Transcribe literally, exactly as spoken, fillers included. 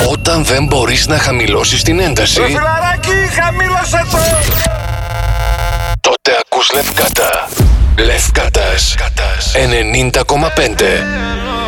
Όταν δεν μπορείς να χαμηλώσεις την ένταση, Ρε φιλαράκι, χαμήλωσε το! τότε ακούς Λευκάτα. Λευκάτας ενενήντα κόμμα πέντε.